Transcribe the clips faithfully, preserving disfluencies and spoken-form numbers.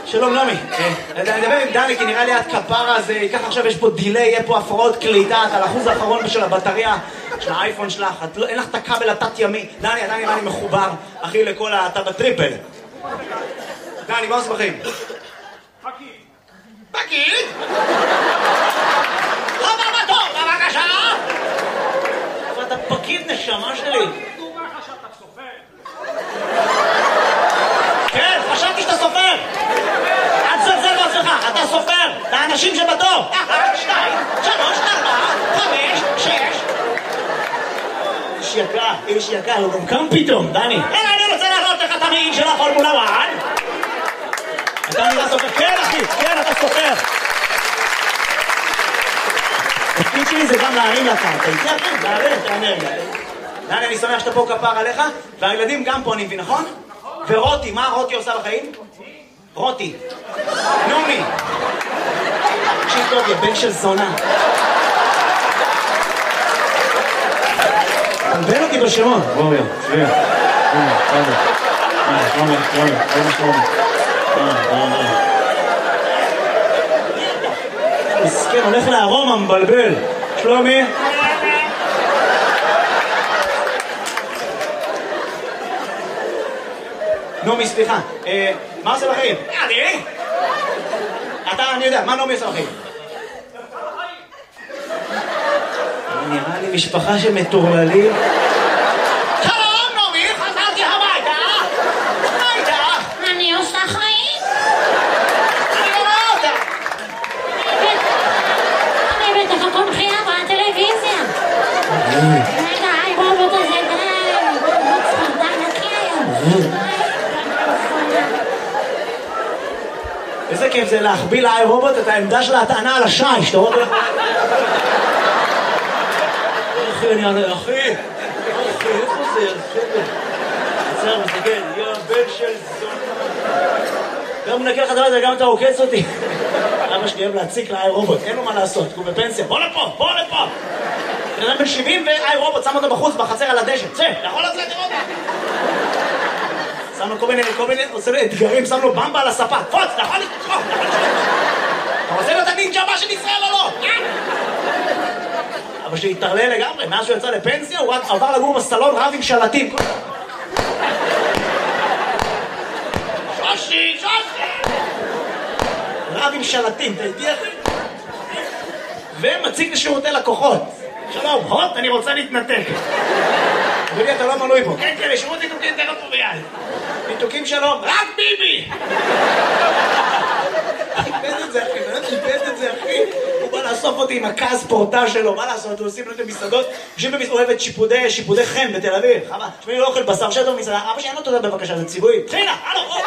שלום נעמי, אני מדבר עם דני כי נראה לי את כפרה, אז ככה עכשיו יש פה דילי, יהיה פה הפרעות קליטה, את על האחוז האחרון של הבטריה של האייפון שלך, אין לך את הכבל התת ימי. דני, דני, אני מחובר, אחי, לכל אתה בטריפל. דני, מה עושים? פקיד. פקיד? לא בבטור, בבקשה! אבל אתה פקיד נשמה שלי. דומה לך שאתה סופר. כן, חשבתי שאתה סופר. אל תזלזל בעצמך, אתה סופר. לאנשים שבתור. אחת, שתיים, שלוש, ארבע, חמש, שש. איש יקר, איש יקר, הוא גם קם פתאום, דני. אלא אני רוצה להראות לך את המעיל של הפורמולה אחת. אתה נראה סופר. כן, אחי, כן, אתה סופר. התפקיד שלי זה גם להרים לך. אתה איתי אחי? להרים את האנרגיה. דני, אני שמח שאתה פה כפר עליך, והילדים גם פה, אני מבין, נכון? ורותי, מה רותי עושה בחיים? רותי. נעמי. תקשיב טוב, יא בן של זונה. תלבן אותי בשמות. רובי, שביע. רובי, רובי, רובי, רובי, רובי. מסכן, הולך לארומה, מבלבל. שלומי? נעמי, סליחה, מה עושה בחיים? אני? אתה, אני יודע, מה נעמי עושה בחיים? נראה לי משפחה שמטורללים. שלום, נעמי, חזרתי הביתה. הביתה. אני עושה חיים. אני רואה אותה. אני בטח הכל בחייה בטלוויזיה. רגע, היי רובוט הזה, די, רובוט ספרדן נקי היום. איזה כיף זה להחביא לאי רובוט את העמדה של ההטענה על השי, שאתה רואה? אחי, אני אענה, אחי, אחי, איפה זה? עצר, מסתכל, יא בן של זונה. גם מנקה לך דבר, גם אתה עוקץ אותי. אבא שלי אוהב להציק לאי רובוט, אין לו מה לעשות, הוא בפנסיה. בוא לפה, בוא לפה. בן אדם בן שבעים ואי רובוט, שם אותו בחוץ, בחצר על הדשא. צא, אתה יכול לצאת לראות? שם לו כל מיני, כל מיני, עושה לו אתגרים, שם לו במבה על הספה. פוץ, אתה יכול לתחום, אתה יכול לתחום. אתה רוצה להיות הנינג'ה הבא של ישראל או לא? אבא שלי התערלל לגמרי, מאז שהוא יצא לפנסיה, הוא רק עבר לגור בסלון רב עם שלטים. שושי, שושי! רב עם שלטים, אתה איתי אחי? ומציג לשירותי לקוחות. שלום, הוט, אני רוצה להתנתק. אדוני, אתה לא מנוי פה. כן, כן, לשירות ניתוקים תן אותו ביד. ניתוקים שלום, רק ביבי! איבד את זה, אחי, איבד את זה, אחי. הוא בא לאסוף אותי עם הכעס פורטה שלו, מה לעשות? הוא עושים לו את המסעדות, יושבים במסעדת שיפודי, שיפודי חן בתל אביב. חמה, שמי לא אוכל בשר שטר במסעדה, אבא שאין לו תודה בבקשה, זה ציבורי. תחילה, הלו, או!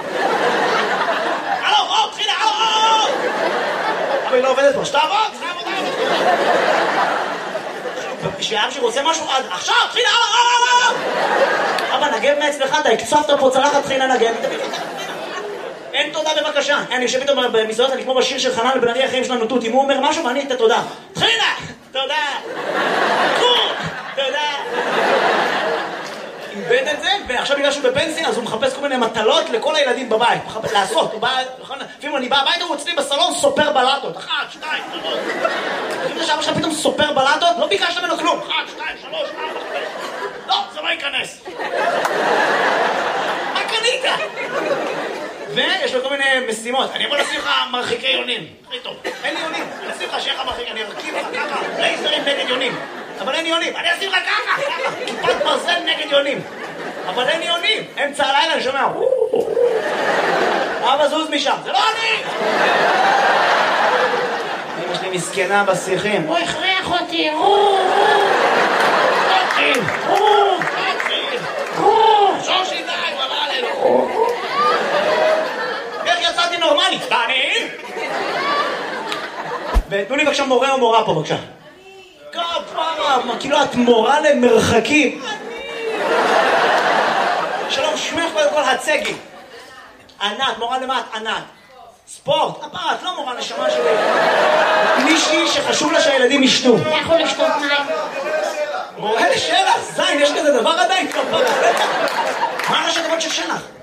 הלו, או, תחילה, הלו, או! אבא היא לא עובדת פה, שתעבוד, שתעבוד, כשאבא שרוצה משהו, עכשיו, תחילה, הלו, או! אבא, נגב מעצמך, אתה הקצפת פה צלחת תחילה נגב. אין תודה בבקשה. אני יושב איתו במסעדות, אני כמו בשיר של חנן לבן ארי החיים שלנו תות. אם הוא אומר משהו ואני את התודה. תחילה! תודה! קור! תודה! איבד את זה, ועכשיו בגלל שהוא בפנסיה, אז הוא מחפש כל מיני מטלות לכל הילדים בבית. לעשות, הוא בא, לפעמים אני בא הביתה, הוא אצלי בסלון סופר בלטות. אחת, שתיים, שלוש. אם עכשיו עכשיו פתאום סופר בלטות, לא ביקשת ממנו כלום. אחת, שתיים, שלוש, ארבע, חמש. לא, זה לא ייכנס. מה קנית? ויש לו כל מיני משימות. אני יכול לשים לך מרחיקי יונים. הכי טוב. אין לי יונים. אני אשים לך שיהיה לך מרחיק. אני ארכיב לך ככה. לייזרים נגד יונים. אבל אין יונים. אני אשים לך ככה. ככה. כיפת ברזל נגד יונים. אבל אין יונים. אמצע הלילה אני שומע. אבא זוז משם. זה לא אני! אמא שלי מסכנה בשיחים. הוא הכריח אותי. שושי די, הוא אמר עלינו. איך יצאתי נורמלי? דני? ותנו לי בבקשה מורה או מורה פה בבקשה. כפרה, כאילו את מורה למרחקים. שלום, שמך קודם כל הצגי. ענת, מורה למה את ענת? ספורט, הפרה, את לא מורה נשמה שלי. מישהי שחשוב לה שהילדים ישתו. לכו לשתות מים. מורה לשלח, זין, יש כזה דבר עדיין? מה ראשי תיבות של שלח?